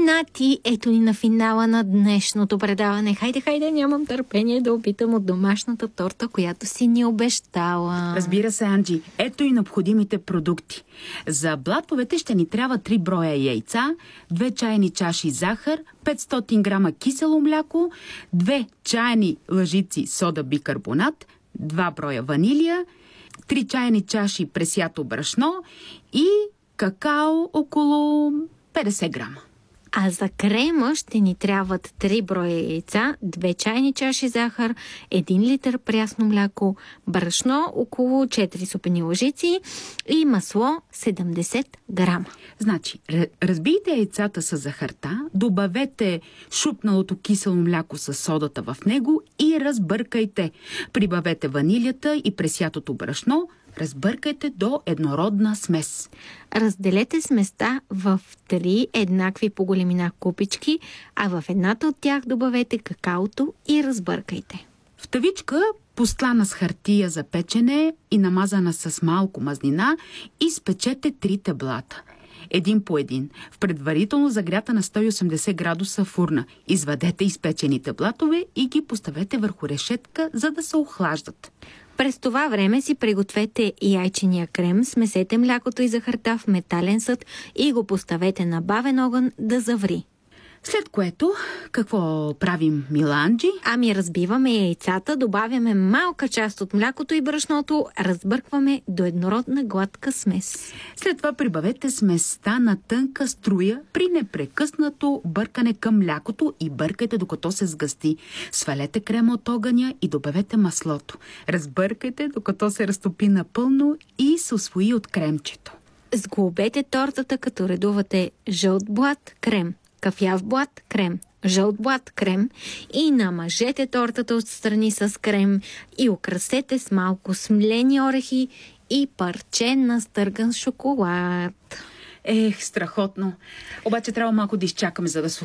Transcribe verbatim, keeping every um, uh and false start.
Нати, ето ни на финала на днешното предаване. Хайде, хайде, нямам търпение да опитам от домашната торта, която си ни обещала. Разбира се, Анджи. Ето и необходимите продукти. За блатовете ще ни трябва три броя яйца, две чайни чаши захар, петстотин грама кисело мляко, две чайни лъжици сода бикарбонат, два броя ванилия, три чайни чаши пресято брашно и какао около петдесет грама. А за крема ще ни трябват три броя яйца, две чайни чаши захар, един литър прясно мляко, брашно около четири супени лъжици и масло седемдесет грама. Значи, разбийте яйцата с захарта, добавете шупналото кисело мляко с содата в него и разбъркайте. Прибавете ванилията и пресятото брашно, разбъркайте до еднородна смес. Разделете сместа в три еднакви по големина купички, а в едната от тях добавете какаото и разбъркайте. В тавичка, постлана с хартия за печене и намазана с малко мазнина, изпечете трите блата. Един по един, в предварително загрята на сто и осемдесет градуса фурна. Извадете изпечените блатове и ги поставете върху решетка, за да се охлаждат. През това време си пригответе яйчения крем, смесете млякото и захарта в метален съд и го поставете на бавен огън да заври. След което, какво правим, Миланджи? Ами разбиваме яйцата, добавяме малка част от млякото и брашното, разбъркваме до еднородна гладка смес. След това прибавете сместа на тънка струя при непрекъснато бъркане към млякото и бъркайте докато се сгъсти. Свалете крема от огъня и добавете маслото. Разбъркайте докато се разтопи напълно и се усвои от кремчето. Сглобете тортата, като редувате жълт блат, крем, кафяв блат, крем, жълт блат, крем и намажете тортата отстрани с крем и украсете с малко смлени орехи и парче настърган шоколад. Ех, страхотно. Обаче трябва малко да изчакаме, за да се